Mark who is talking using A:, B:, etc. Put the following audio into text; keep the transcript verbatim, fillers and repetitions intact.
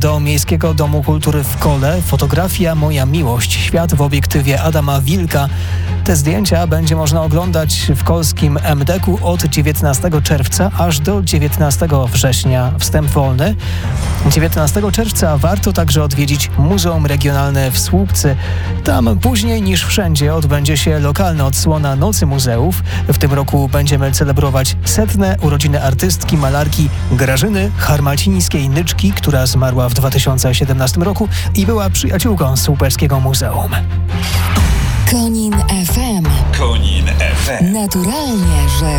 A: Do Miejskiego Domu Kultury w Kole fotografia Moja Miłość. Świat w obiektywie Adama Wilka. Te zdjęcia będzie można oglądać w kolskim em de ku od dziewiętnastego czerwca aż do dziewiętnastego września. Wstęp wolny. dziewiętnastego czerwca warto także odwiedzić Muzeum Regionalne w Słupcy. Tam później niż wszędzie odbędzie się lokalna odsłona Nocy Muzeów. W tym roku będziemy celebrować setne urodziny artystki, malarki Grażyny Harmalcińskiej-Nyczki, która zmarła w dwa tysiące siedemnastym roku i była przyjaciółką Słupeckiego Muzeum.
B: Konin F M.
C: Konin F M.
B: Naturalnie, że